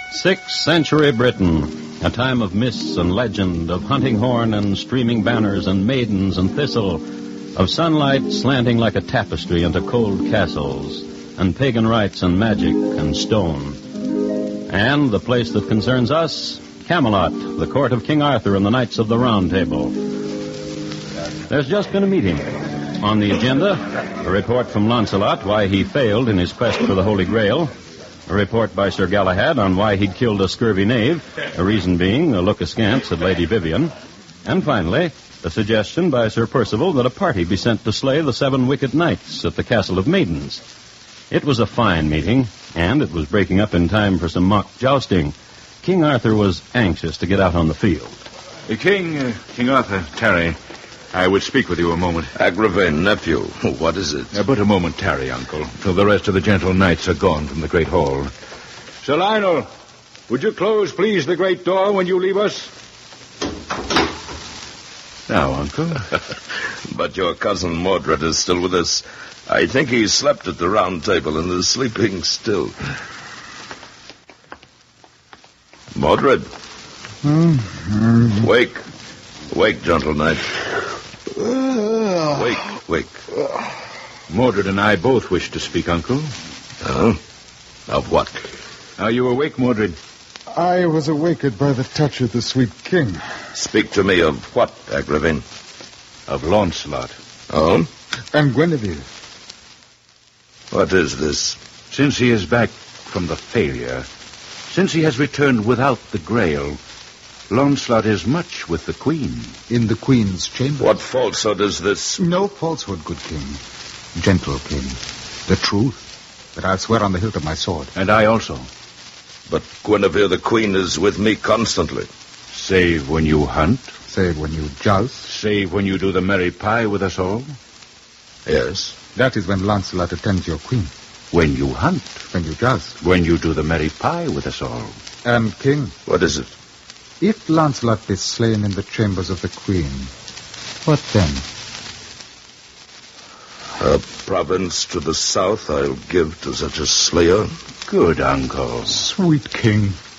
6th century Britain, a time of myths and legend, of hunting horn and streaming banners and maidens and thistle, of sunlight slanting like a tapestry into cold castles, and pagan rites and magic and stone. And the place that concerns us, Camelot, the court of King Arthur and the Knights of the Round Table. There's just been a meeting. On the agenda, a report from Lancelot why he failed in his quest for the Holy Grail, a report by Sir Galahad on why he'd killed a scurvy knave, a reason being a look askance at Lady Vivian, and finally, a suggestion by Sir Percival that a party be sent to slay the 7 wicked knights at the Castle of Maidens. It was a fine meeting, and it was breaking up in time for some mock jousting. King Arthur was anxious to get out on the field. King Arthur, tarry. I would speak with you a moment. Agravain, nephew, what is it? But a moment tarry, uncle, till the rest of the gentle knights are gone from the great hall. Sir Lionel, would you close, please, the great door when you leave us? Now, uncle. But your cousin Mordred is still with us. I think he slept at the Round Table and is sleeping still. Mordred. Wake. Wake, gentle knight. Wake. Mordred and I both wish to speak, uncle. Of what? Are you awake, Mordred? I was awakened by the touch of the sweet king. Speak to me of what, Agravain? Of Launcelot. Oh? And Guinevere. What is this? Since he is back from the failure, since he has returned without the Grail, Launcelot is much with the Queen. In the Queen's chamber. What falsehood is this? No falsehood, good king. Gentle king. The truth. That I'll swear on the hilt of my sword. And I also. But Guinevere the Queen is with me constantly. Save when you hunt. Save when you joust. Save when you do the merry pie with us all. Yes. That is when Lancelot attends your queen. When you hunt. When you joust. When you do the merry pie with us all. And, king. What is it? If Lancelot be slain in the chambers of the queen, what then? A province to the south I'll give to such a slayer. Good uncle. Sweet king.